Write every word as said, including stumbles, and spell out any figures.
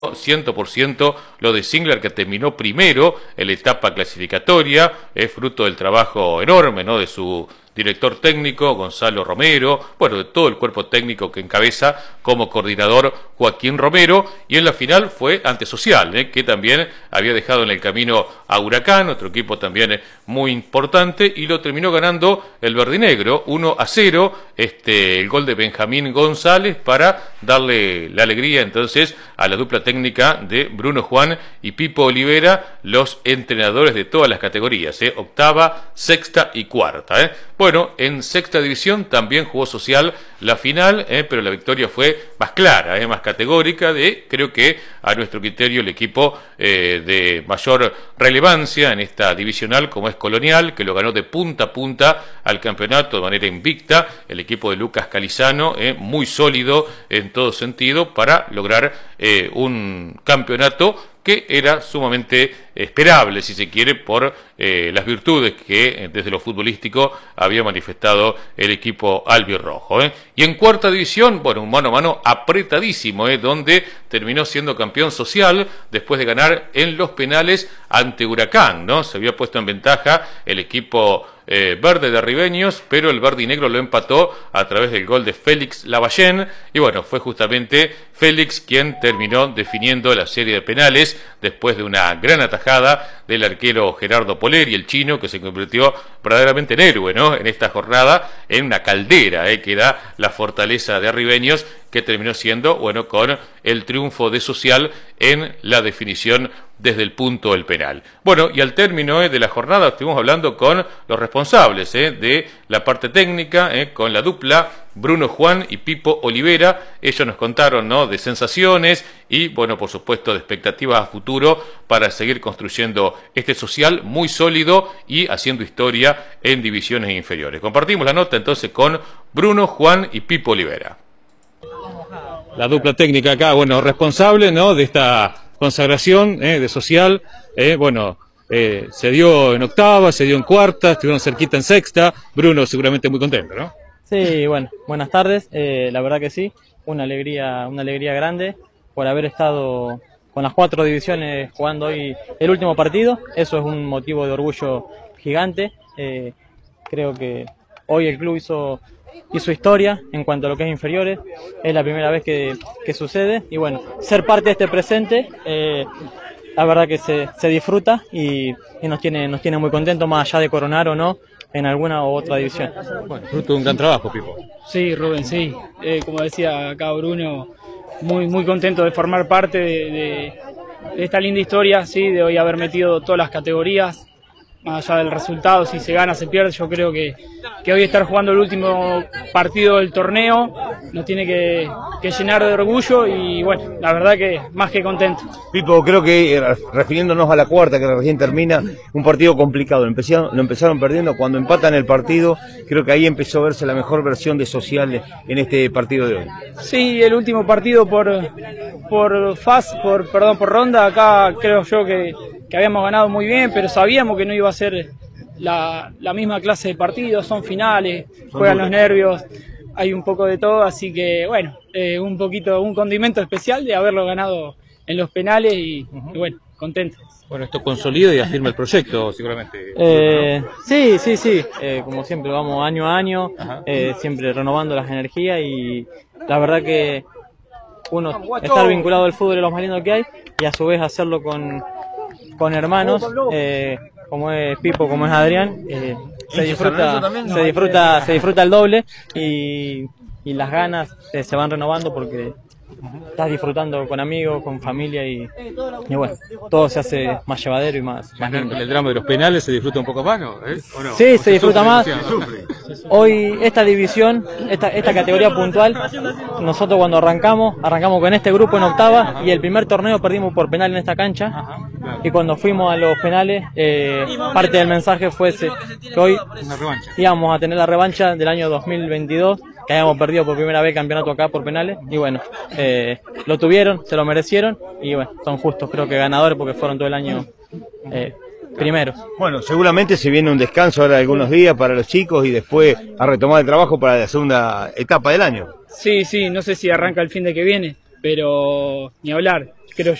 cien por ciento lo de Singler, que terminó primero en la etapa clasificatoria, es fruto del trabajo enorme, ¿no?, de su director técnico, Gonzalo Romero, bueno, de todo el cuerpo técnico que encabeza como coordinador Joaquín Romero, y en la final fue ante Social, ¿eh?, que también había dejado en el camino a Huracán, otro equipo también muy importante, y lo terminó ganando el verdinegro, uno a cero, este, el gol de Benjamín González para darle la alegría entonces a la dupla técnica de Bruno Juan y Pipo Olivera, los entrenadores de todas las categorías, ¿eh?, octava, sexta y cuarta, ¿eh? Bueno, en sexta división también jugó Social la final, eh, pero la victoria fue más clara, eh, más categórica, de, creo que a nuestro criterio, el equipo eh, de mayor relevancia en esta divisional, como es Colonial, que lo ganó de punta a punta al campeonato de manera invicta, el equipo de Lucas Calizano, eh, muy sólido en todo sentido, para lograr eh, un campeonato que era sumamente esperable, si se quiere, por eh, las virtudes que eh, desde lo futbolístico había manifestado el equipo albirrojo, ¿eh? Y en cuarta división, bueno, un mano a mano apretadísimo, ¿eh?, donde terminó siendo campeón Social después de ganar en los penales ante Huracán, ¿no? Se había puesto en ventaja el equipo Eh, verde de Ribeños, pero el verde y negro lo empató a través del gol de Félix Lavallén, y bueno, fue justamente Félix quien terminó definiendo la serie de penales después de una gran atajada del arquero Gerardo Poleri, el chino, que se convirtió verdaderamente en héroe, ¿no?, en esta jornada, en una caldera, eh, que da la fortaleza de Ribeños, que terminó siendo, bueno, con el triunfo de Social en la definición desde el punto del penal. Bueno, y al término eh, de la jornada estuvimos hablando con los responsables eh, de la parte técnica, eh, con la dupla Bruno Juan y Pipo Olivera. Ellos nos contaron, ¿no?, de sensaciones y, bueno, por supuesto, de expectativas a futuro para seguir construyendo este Social muy sólido y haciendo historia en divisiones inferiores. Compartimos la nota entonces con Bruno Juan y Pipo Olivera. La dupla técnica acá, bueno, responsable, ¿no?, de esta consagración eh, de Social, eh, bueno, eh, se dio en octava, se dio en cuarta, estuvieron cerquita en sexta. Bruno seguramente muy contento, ¿no? Sí, bueno, buenas tardes, eh, la verdad que sí, una alegría, una alegría grande por haber estado con las cuatro divisiones jugando hoy el último partido. Eso es un motivo de orgullo gigante. Eh, creo que hoy el club hizo hizo historia en cuanto a lo que es inferiores, es la primera vez que, que sucede, y bueno, ser parte de este presente, eh, la verdad que se, se disfruta y, y nos tiene nos tiene muy contentos, más allá de coronar o no en alguna u otra división. Bueno, fruto de un gran trabajo, Pipo. Sí, Rubén, sí, eh, como decía acá Bruno, muy, muy contento de formar parte de, de, de esta linda historia, sí, de hoy haber metido todas las categorías. Más allá del resultado, si se gana, se pierde, yo creo que, que hoy estar jugando el último partido del torneo nos tiene que, que llenar de orgullo, y bueno, la verdad que más que contento. Pipo, creo que refiriéndonos a la cuarta, que recién termina, un partido complicado, lo empezaron, lo empezaron perdiendo, cuando empatan el partido, creo que ahí empezó a verse la mejor versión de Social en este partido de hoy. Sí, el último partido por, por faz, por, perdón, por ronda, acá creo yo que que habíamos ganado muy bien, pero sabíamos que no iba a ser la, la misma clase de partidos, son finales, juegan los nervios, hay un poco de todo, así que bueno, eh, un poquito, un condimento especial de haberlo ganado en los penales y, uh-huh. y bueno, contento. Bueno, esto consolida y afirma el proyecto, seguramente. Eh, sí, sí, sí, eh, como siempre vamos año a año, eh, siempre renovando las energías, y la verdad que uno estar vinculado al fútbol es lo más lindo que hay, y a su vez hacerlo con con hermanos, eh, como es Pipo, como es Adrián, eh, se disfruta, se disfruta, se disfruta el doble, y, y las ganas eh, se van renovando porque estás disfrutando con amigos, con familia, y, y bueno, todo se hace más llevadero y más, más lindo. El drama de los penales se disfruta un poco más, ¿no? ¿Eh? ¿O no? Sí, se disfruta más. Hoy esta división, esta, esta categoría puntual, nosotros cuando arrancamos, arrancamos con este grupo en octava, y el primer torneo perdimos por penal en esta cancha, y cuando fuimos a los penales, eh, parte del mensaje fue ese, que hoy íbamos a tener la revancha del año dos mil veintidós, que habíamos perdido por primera vez el campeonato acá por penales, y bueno, eh, lo tuvieron, se lo merecieron, y bueno, son justos, creo que ganadores, porque fueron todo el año eh, primeros. Bueno, seguramente se viene un descanso ahora de algunos días para los chicos, y después a retomar el trabajo para la segunda etapa del año. Sí, sí, no sé si arranca el fin de que viene, pero ni hablar, creo